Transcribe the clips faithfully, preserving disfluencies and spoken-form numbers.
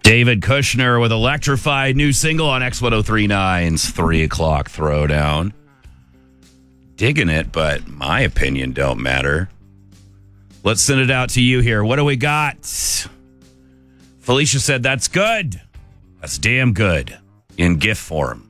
David Kushner with Electrified, new single on X ten thirty-nine's three o'clock Throwdown. Digging it, but my opinion don't matter. Let's send it out to you here. What do we got? Felicia said, that's good. That's damn good. In GIF form.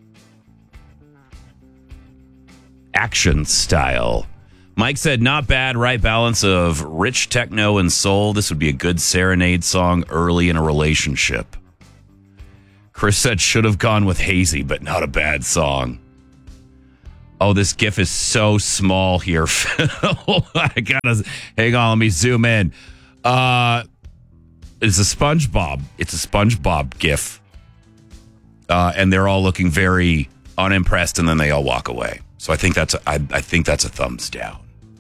Action style. Mike said, not bad, right balance of rich techno and soul. This would be a good serenade song early in a relationship. Chris said, should have gone with Hazy, but not a bad song. Oh, this GIF is so small here, Phil. I gotta, hang on, let me zoom in. Uh, it's a SpongeBob. It's a SpongeBob GIF. Uh, and they're all looking very unimpressed, and then they all walk away. So I think that's a, I, I think that's a thumbs down.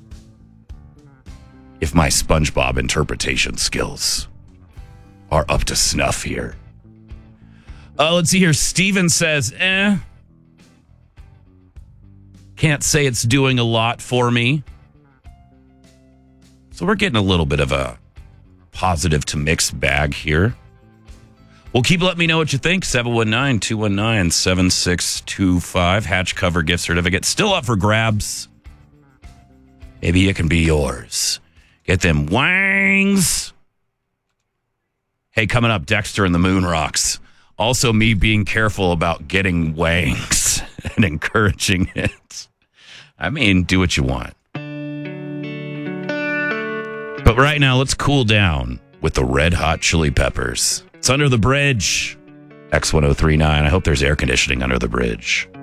If my SpongeBob interpretation skills are up to snuff here. Uh, let's see here. Steven says, eh. Can't say it's doing a lot for me. So we're getting a little bit of a positive to mixed bag here. Well, keep letting me know what you think. seven one nine, two one nine, seven six two five. Hatch cover gift certificate. Still up for grabs. Maybe it can be yours. Get them wangs. Hey, coming up, Dexter and the Moon Rocks. Also, me being careful about getting wangs and encouraging it. I mean, do what you want. But right now, let's cool down with the Red Hot Chili Peppers. It's Under the Bridge. X ten thirty-nine. I hope there's air conditioning under the bridge.